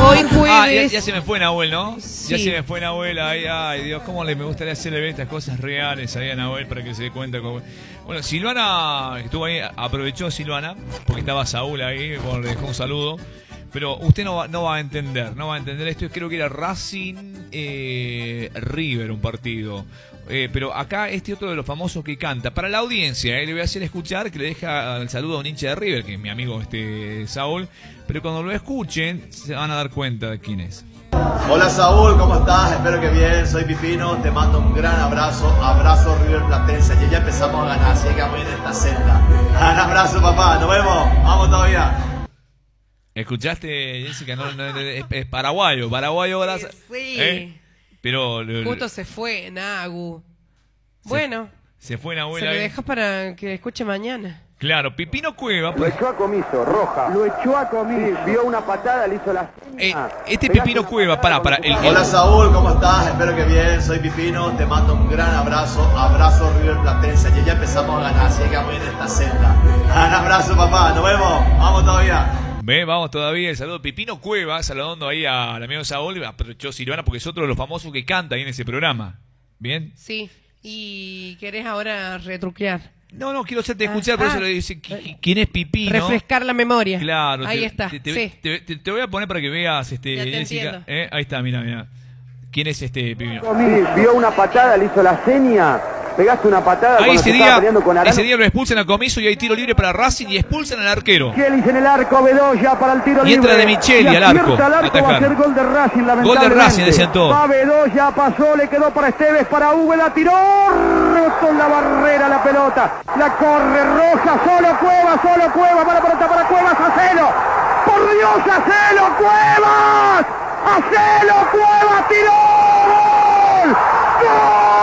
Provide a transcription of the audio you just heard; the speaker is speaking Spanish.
Hoy jueves. Ya se me fue Nahuel, ¿no? Sí. Ya se me fue Nahuel. Ay, Dios, cómo me gustaría hacerle ver estas cosas reales ahí a Nahuel para que se dé cuenta. Bueno, Silvana estuvo ahí, aprovechó Silvana, porque estaba Saúl ahí, bueno, le dejó un saludo. Pero usted no va a entender esto. Creo que era Racing River un partido. Pero acá este otro de los famosos que canta. Para la audiencia, le voy a hacer escuchar que le deja el saludo a un hincha de River, que es mi amigo Saúl. Pero cuando lo escuchen, se van a dar cuenta de quién es. Hola Saúl, ¿cómo estás? Espero que bien, soy Pipino, te mando un gran abrazo, abrazo River Platense, que ya empezamos a ganar, así que vamos a ir en esta senda. Un abrazo papá, nos vemos, vamos todavía. ¿Escuchaste, Jessica? No, es paraguayo, gracias. Sí. Pero Justo se fue, Nagu. Bueno. Se fue Nahuel Se lo ahí. dejas para que escuche mañana. Claro, Pipino Cueva. Lo echó a Comiso, roja. Lo echó a Comiso. Sí, vio una patada, le hizo la... Este Pipino Cueva, para. Hola Saúl, ¿cómo estás? Espero que bien, soy Pipino, te mando un gran abrazo, abrazo River Platense, que ya empezamos a ganar, así que vamos a ir en esta senda. Un abrazo papá, nos vemos, vamos todavía. Vamos todavía, el saludo Pipino Cueva, saludando ahí al amigo Saúl, aprovechó Silvana porque es otro de los famosos que canta ahí en ese programa. ¿Bien? Sí, y querés ahora retruquear. No, quiero hacerte escuchar, por eso le dice quién es Pipino. Refrescar la memoria. Claro. Ahí está, Te voy a poner para que veas, Jessica. Ahí está, mira. ¿Quién es Pipino? Vio una patada, le hizo la seña. Pegaste una patada ahí cuando se estaba peleando con Arano. ese día lo expulsan a Comiso y hay tiro libre para Racing y expulsan al arquero. Michelis en el arco, Bedoya para el tiro libre. Y entra de Micheli al arco. Va a ser gol de Racing, lamentablemente. Gol de Racing, decían todos. Va Bedoya, pasó, le quedó para Esteves, para Úbeda, tiró. Rotó en la barrera la pelota. La corre Roja, solo Cuevas. Va la pelota para Cuevas, hacelo. Por Dios, hacelo, Cuevas. Hacelo, Cuevas, tiró.